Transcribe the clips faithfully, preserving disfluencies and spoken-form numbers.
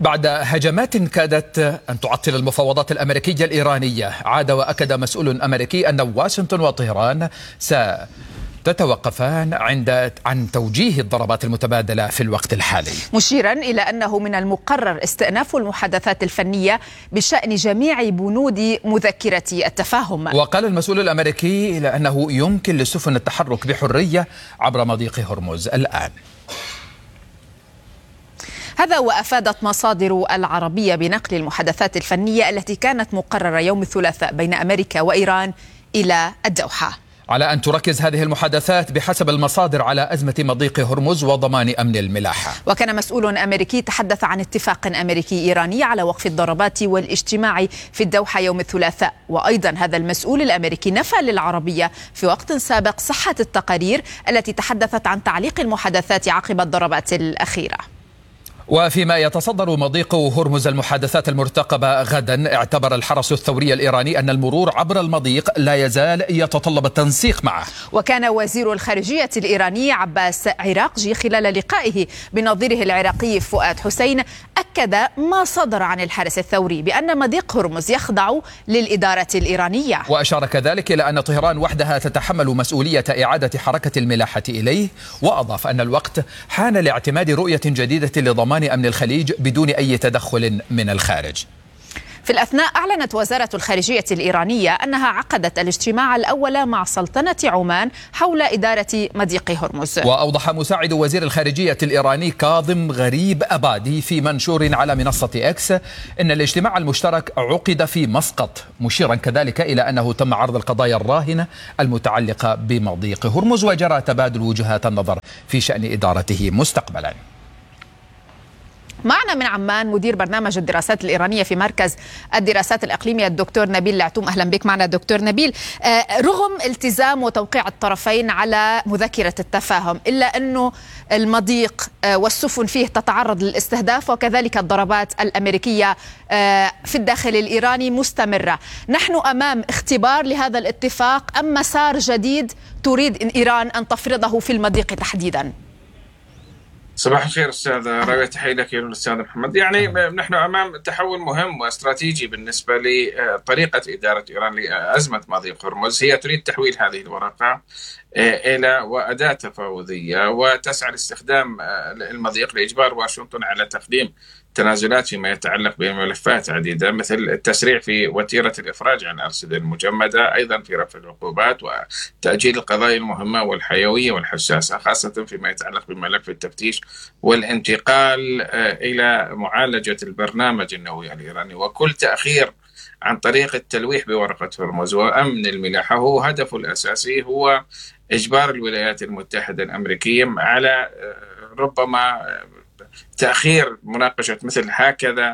بعد هجمات كادت أن تعطل المفاوضات الأمريكية الإيرانية، عاد وأكد مسؤول أمريكي أن واشنطن وطهران ستتوقفان عند عن توجيه الضربات المتبادلة في الوقت الحالي، مشيرا إلى أنه من المقرر استئناف المحادثات الفنية بشأن جميع بنود مذكرة التفاهم. وقال المسؤول الأمريكي إلى أنه يمكن للسفن التحرك بحرية عبر مضيق هرمز الآن. هذا وأفادت مصادر العربية بنقل المحادثات الفنية التي كانت مقررة يوم الثلاثاء بين أمريكا وإيران إلى الدوحة، على أن تركز هذه المحادثات بحسب المصادر على أزمة مضيق هرمز وضمان أمن الملاحة. وكان مسؤول أمريكي تحدث عن اتفاق أمريكي إيراني على وقف الضربات والاجتماع في الدوحة يوم الثلاثاء. وأيضا هذا المسؤول الأمريكي نفى للعربية في وقت سابق صحة التقارير التي تحدثت عن تعليق المحادثات عقب الضربات الأخيرة. وفيما يتصدر مضيق هرمز المحادثات المرتقبة غدا، اعتبر الحرس الثوري الإيراني أن المرور عبر المضيق لا يزال يتطلب التنسيق معه. وكان وزير الخارجية الإيراني عباس عراقجي خلال لقائه بنظيره العراقي فؤاد حسين أكد ما صدر عن الحرس الثوري بأن مضيق هرمز يخضع للإدارة الإيرانية، وأشار كذلك إلى أن طهران وحدها تتحمل مسؤولية إعادة حركة الملاحة إليه، وأضاف أن الوقت حان لاعتماد رؤية جديدة لضمان أمن الخليج بدون أي تدخل من الخارج. في الأثناء أعلنت وزارة الخارجية الإيرانية أنها عقدت الاجتماع الأول مع سلطنة عمان حول إدارة مضيق هرمز. وأوضح مساعد وزير الخارجية الإيراني كاظم غريب أبادي في منشور على منصة إكس أن الاجتماع المشترك عقد في مسقط، مشيرا كذلك إلى أنه تم عرض القضايا الراهنة المتعلقة بمضيق هرمز، وجرى تبادل وجهات النظر في شأن إدارته مستقبلا. معنا من عمان مدير برنامج الدراسات الإيرانية في مركز الدراسات الإقليمية الدكتور نبيل العتوم. أهلا بك معنا دكتور نبيل. رغم التزام وتوقيع الطرفين على مذكرة التفاهم، إلا أنه المضيق والسفن فيه تتعرض للاستهداف، وكذلك الضربات الأمريكية في الداخل الإيراني مستمرة. نحن أمام اختبار لهذا الاتفاق أم مسار جديد تريد إيران أن تفرضه في المضيق تحديدا؟ صباح الخير أستاذ راوية، تحية لك والأستاذ محمد. يعني نحن أمام تحول مهم واستراتيجي بالنسبة لطريقة إدارة إيران لأزمة مضيق هرمز. هي تريد تحويل هذه الورقة إلى وأداة تفاوضية، وتسعى لاستخدام المضيق لإجبار واشنطن على تقديم تنازلات فيما يتعلق بملفات عديدة، مثل التسريع في وتيرة الإفراج عن الأرصدة المجمدة، أيضا في رفع العقوبات وتأجيل القضايا المهمة والحيوية والحساسة، خاصة فيما يتعلق بملف التفتيش والانتقال إلى معالجة البرنامج النووي الإيراني. وكل تأخير عن طريق التلويح بورقة هرمز وأمن الملاحة هو هدفه الأساسي هو إجبار الولايات المتحدة الأمريكية على ربما تأخير مناقشة مثل هكذا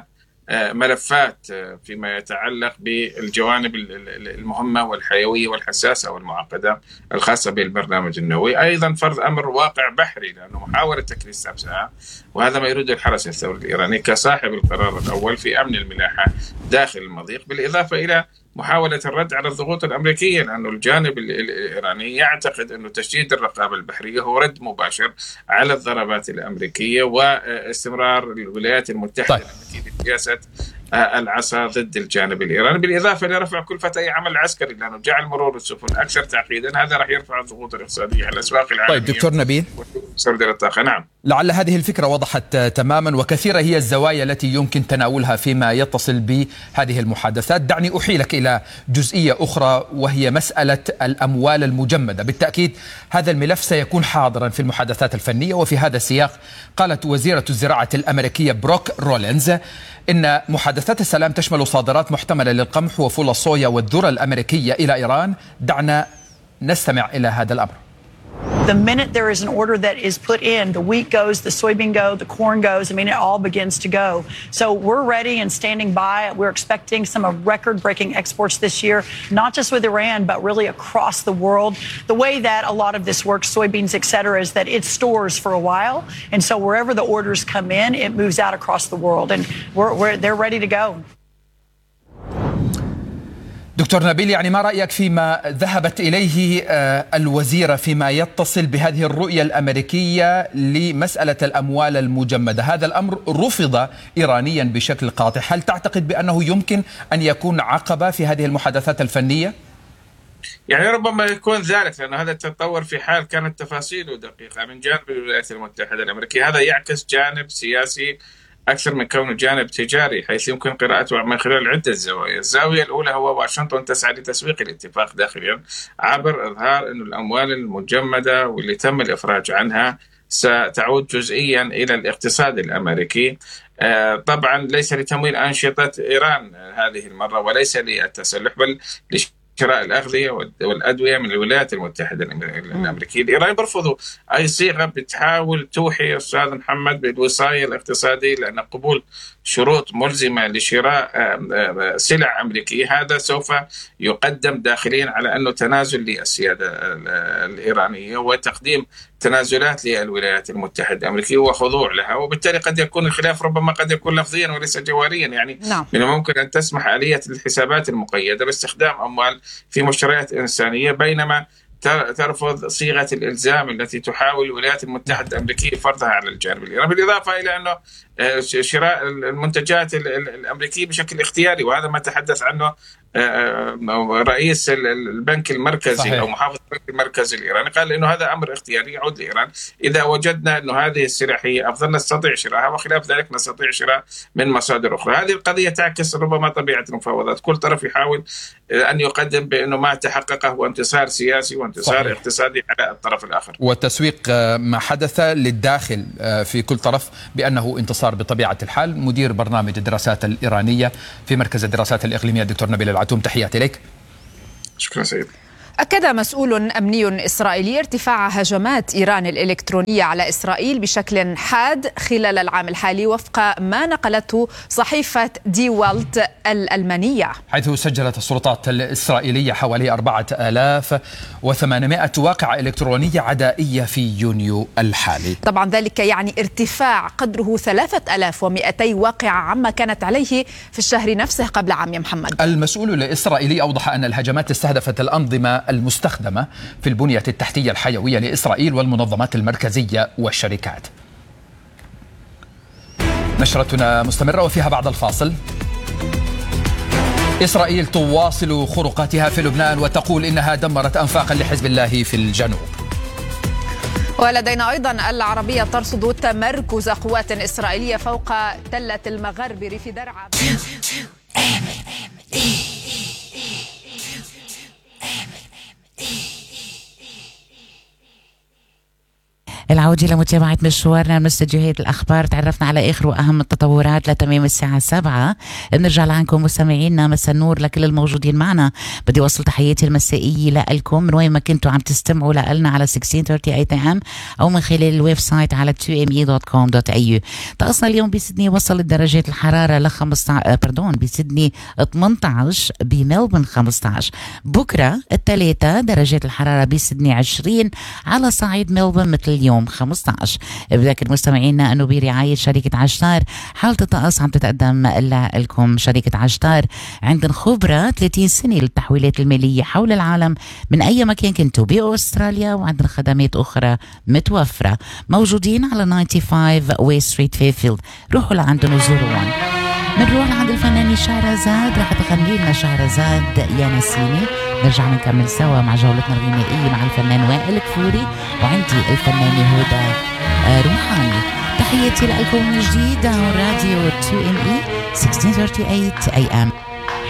ملفات فيما يتعلق بالجوانب المهمة والحيوية والحساسة والمعقدة الخاصة بالبرنامج النووي. أيضا فرض أمر واقع بحري، لأنه محاولة تكريس نفسها، وهذا ما يريد الحرس الثوري الإيراني كصاحب القرار الأول في أمن الملاحة داخل المضيق، بالإضافة إلى محاولة الرد على الضغوط الأمريكية، لأنه الجانب الإيراني يعتقد أن تشديد الرقابة البحرية هو رد مباشر على الضربات الأمريكية واستمرار الولايات المتحدة طيب. الأمريكية بسياسة العصا ضد الجانب الإيراني، بالإضافة لرفع كلفة أي عمل عسكري، لأنه جعل مرور السفن أكثر تعقيدا، هذا راح يرفع الضغوط الاقتصادية على الأسواق العالمية. طيب دكتور نبيل، الطاقة. نعم، لعل هذه الفكرة وضحت تماما، وكثيرة هي الزوايا التي يمكن تناولها فيما يتصل بهذه المحادثات. دعني أحيلك إلى جزئية أخرى، وهي مسألة الأموال المجمدة. بالتأكيد هذا الملف سيكون حاضرا في المحادثات الفنية، وفي هذا السياق قالت وزيرة الزراعة الأمريكية بروك رولينز إن محادثات السلام تشمل صادرات محتملة للقمح وفول الصويا والذرة الأمريكية إلى إيران. دعنا نستمع إلى هذا الأمر. The minute there is an order that is put in, the wheat goes, the soybean goes, the corn goes. I mean, it all begins to go. So we're ready and standing by. We're expecting some record-breaking exports this year, not just with Iran, but really across the world. The way that a lot of this works, soybeans, et cetera, is that it stores for a while. And so wherever the orders come in, it moves out across the world. And we're, we're, they're ready to go. دكتور نبيل، يعني ما رأيك فيما ذهبت إليه الوزيرة فيما يتصل بهذه الرؤية الأمريكية لمسألة الأموال المجمدة؟ هذا الأمر رفض إيرانيا بشكل قاطع. هل تعتقد بأنه يمكن أن يكون عقبة في هذه المحادثات الفنية؟ يعني ربما يكون ذلك، لأن هذا التطور في حال كانت تفاصيله دقيقة من جانب الولايات المتحدة الأمريكية. هذا يعكس جانب سياسي أكثر من كونه جانب تجاري، حيث يمكن قراءته من خلال عدة زوايا. الزاوية الأولى هو واشنطن تسعى لتسويق الاتفاق داخليا عبر إظهار أن الأموال المجمدة واللي تم الإفراج عنها ستعود جزئيا إلى الاقتصاد الأمريكي، طبعا ليس لتمويل أنشطة إيران هذه المرة، وليس للتسلح، بل شراء الأغذية والأدوية من الولايات المتحدة الأمريكية. الإيرانيين برفضوا أي صيغة بتحاول توحي أستاذ محمد بالوصاية الاقتصادية، لأن قبول شروط ملزمة لشراء سلع أمريكية هذا سوف يقدم داخليا على أنه تنازل للسيادة الإيرانية وتقديم تنازلات للولايات المتحدة الأمريكية وخضوع لها، وبالتالي قد يكون الخلاف ربما قد يكون لفظيا وليس جوهريا. يعني نعم. من الممكن أن تسمح آلية الحسابات المقيدة باستخدام أموال في مشتريات إنسانية، بينما ترفض صيغة الإلزام التي تحاول الولايات المتحدة الأمريكية فرضها على الجانب الإيراني، بالإضافة إلى أنه شراء المنتجات الأمريكية بشكل اختياري، وهذا ما تحدث عنه رئيس البنك المركزي صحيح. أو محافظ البنك المركزي الإيراني، قال إنه هذا أمر اختياري يعود لإيران. إذا وجدنا أنه هذه السلع هي أفضل نستطيع شراءها، وخلاف ذلك نستطيع شراء من مصادر أخرى. هذه القضية تعكس ربما طبيعة المفاوضات، كل طرف يحاول أن يقدم بأنه ما تحققه هو انتصار سياسي وانتصار صحيح. اقتصادي على الطرف الآخر، والتسويق ما حدث للداخل في كل طرف بأنه انتصار بطبيعة الحال. مدير برنامج الدراسات الإيرانية في مركز الدراسات الإقليمية الدكتور نبيل العتوم، تحياتي لك. شكرا سيد. أكد مسؤول أمني إسرائيلي ارتفاع هجمات إيران الإلكترونية على إسرائيل بشكل حاد خلال العام الحالي وفق ما نقلته صحيفة دي والت الألمانية، حيث سجلت السلطات الإسرائيلية حوالي أربعة آلاف وثمانمائة واقعة إلكترونية عدائية في يونيو الحالي. طبعا ذلك يعني ارتفاع قدره ثلاثة آلاف ومئتي واقعة عما كانت عليه في الشهر نفسه قبل عام. يا محمد، المسؤول الإسرائيلي أوضح أن الهجمات استهدفت الأنظمة المستخدمة في البنية التحتية الحيوية لإسرائيل والمنظمات المركزية والشركات. نشرتنا مستمرة وفيها بعد الفاصل. إسرائيل تواصل خروقاتها في لبنان وتقول إنها دمرت أنفاقا لحزب الله في الجنوب. ولدينا أيضا العربية ترصد تمركز قوات إسرائيلية فوق تلة المغربر في درعا. العودة لمتابعة مشوارنا من استديوهات الأخبار. تعرفنا على آخر وأهم التطورات لتمام الساعة سبعة. بنرجع لعنكم مستمعينا، مساء النور لكل الموجودين معنا. بدي أوصل تحياتي المسائية لكم من وين ما كنتوا عم تستمعوا لنا على ستة عشر ثلاثين إيه إم أو من خلال الويب سايت على تو إم إي دوت كوم دوت إيه يو. طقسنا اليوم بسيدني وصلت درجات الحرارة ل خمسة عشر باردون بسيدني ثمانية عشر، بملبورن خمسة عشر. بكرة الثلاثة درجات الحرارة بسيدني عشرين، على صعيد ملبورن مثل اليوم خمسة عشر. بذكر مستمعينا أنه برعاية شركة عشتار حالة الطقس عم تتقدم لكم شركة عشتار، عندنا خبرة ثلاثين سنة للتحويلات المالية حول العالم من أي مكان كنتوا بأستراليا، وعندنا خدمات أخرى متوفرة. موجودين على خمسة وتسعين وي ستريت فيفيلد، روحوا لعندنا وزوروا. بنروح لعند الفنانة شهرزاد، رح تغني لنا شهرزاد يا نسيني. نرجع نكمل سوا مع جولتنا الغنائية مع الفنان وائل كفوري، وعندي الفنانة هدى روحاني. تحياتي لكم من جديد على راديو تو إم إي ستة عشر ثلاثين إيه إم.